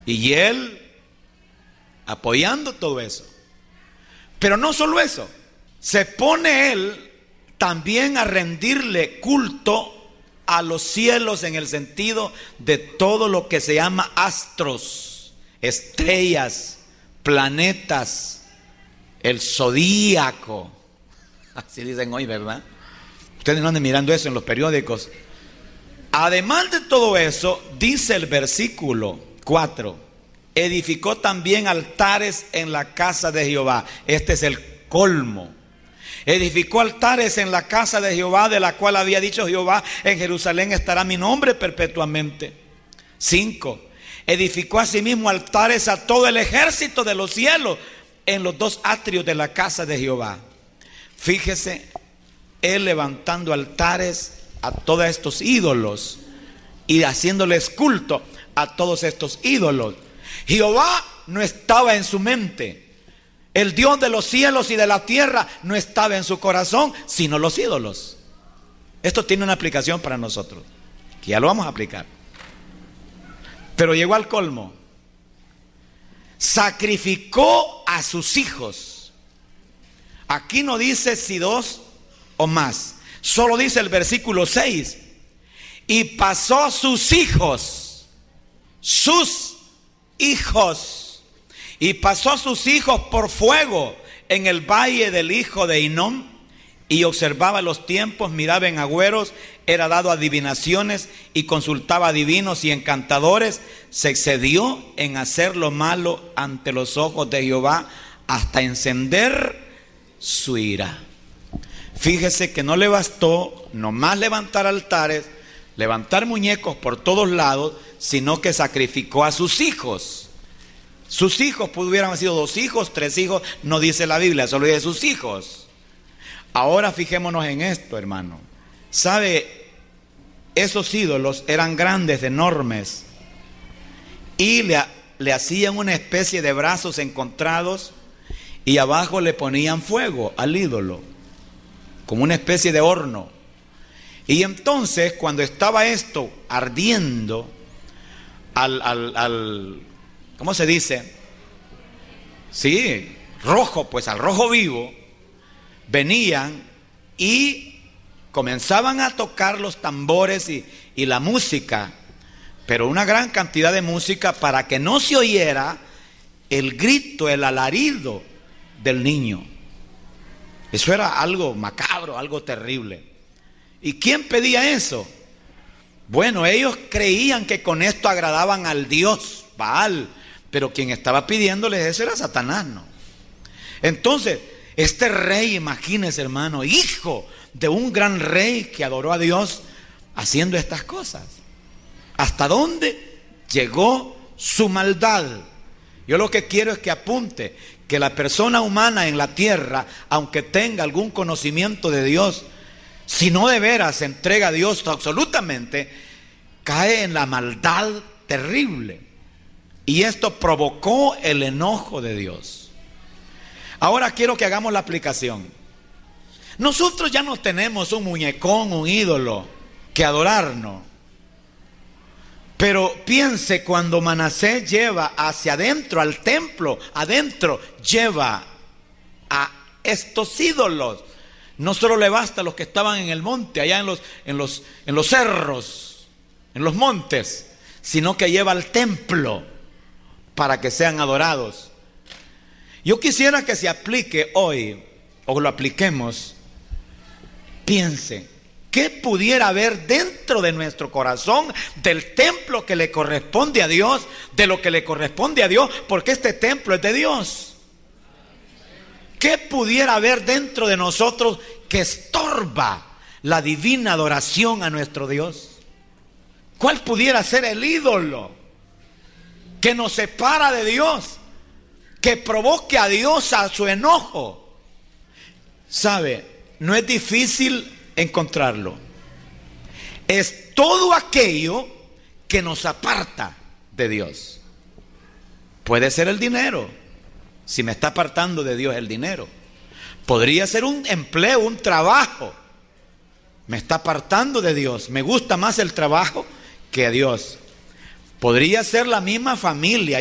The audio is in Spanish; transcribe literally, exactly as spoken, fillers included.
Y él apoyando todo eso. Pero no solo eso, se pone él también a rendirle culto a los cielos en el sentido de todo lo que se llama astros, estrellas, planetas, el zodíaco. Así dicen hoy, ¿verdad? Ustedes no anden mirando eso en los periódicos. Además de todo eso, dice el versículo cuatro, edificó también altares en la casa de Jehová. Este es el colmo. Edificó altares en la casa de Jehová, de la cual había dicho Jehová: en Jerusalén estará mi nombre perpetuamente. Cinco, edificó asimismo altares a todo el ejército de los cielos en los dos atrios de la casa de Jehová. Fíjese, él levantando altares a todos estos ídolos y haciéndoles culto a todos estos ídolos. Jehová no estaba en su mente. El Dios de los cielos y de la tierra no estaba en su corazón, sino los ídolos. Esto tiene una aplicación para nosotros, que ya lo vamos a aplicar. Pero llegó al colmo. Sacrificó a sus hijos. Aquí no dice si dos o más. Solo dice el versículo seis. Y pasó a sus hijos. Sus hijos. Y pasó a sus hijos por fuego en el valle del hijo de Hinnom, y observaba los tiempos, miraba en agüeros, era dado adivinaciones y consultaba a divinos y encantadores. Se excedió en hacer lo malo ante los ojos de Jehová hasta encender su ira. Fíjese que no le bastó nomás levantar altares, levantar muñecos por todos lados, sino que sacrificó a sus hijos. Sus hijos pudieran haber sido dos hijos, tres hijos, no dice la Biblia, solo dice sus hijos. Ahora fijémonos en esto, hermano. ¿Sabe? Esos ídolos eran grandes, enormes, y le, le hacían una especie de brazos encontrados y abajo le ponían fuego al ídolo, como una especie de horno. Y entonces, cuando estaba esto ardiendo al... al, al ¿cómo se dice? Sí, rojo, pues al rojo vivo, venían y comenzaban a tocar los tambores y, y la música, pero una gran cantidad de música para que no se oyera el grito, el alarido del niño. Eso era algo macabro, algo terrible. ¿Y quién pedía eso? Bueno, ellos creían que con esto agradaban al dios Baal, pero quien estaba pidiéndoles eso era Satanás, ¿no? Entonces, este rey, imagínese, hermano, hijo de un gran rey que adoró a Dios, haciendo estas cosas. ¿Hasta dónde llegó su maldad? Yo lo que quiero es que apunte que la persona humana en la tierra, aunque tenga algún conocimiento de Dios, si no de veras se entrega a Dios absolutamente, cae en la maldad terrible. Y esto provocó el enojo de Dios. Ahora quiero que hagamos la aplicación. Nosotros ya no tenemos un muñecón, un ídolo que adorarnos. Pero piense, cuando Manasés lleva hacia adentro, al templo, adentro, lleva a estos ídolos. No solo le basta a los que estaban en el monte, allá en los, en los, en los cerros, en los montes, sino que lleva al templo para que sean adorados. Yo quisiera que se aplique hoy, o lo apliquemos. Piense, ¿qué pudiera haber dentro de nuestro corazón del templo que le corresponde a Dios, de lo que le corresponde a Dios, porque este templo es de Dios? ¿Qué pudiera haber dentro de nosotros que estorba la divina adoración a nuestro Dios? ¿Cuál pudiera ser el ídolo que nos separa de Dios, que provoque a Dios a su enojo? ¿Sabe? No es difícil encontrarlo. Es todo aquello que nos aparta de Dios. Puede ser el dinero, si me está apartando de Dios el dinero. Podría ser un empleo, un trabajo. Me está apartando de Dios. Me gusta más el trabajo que a Dios. Podría ser la misma familia.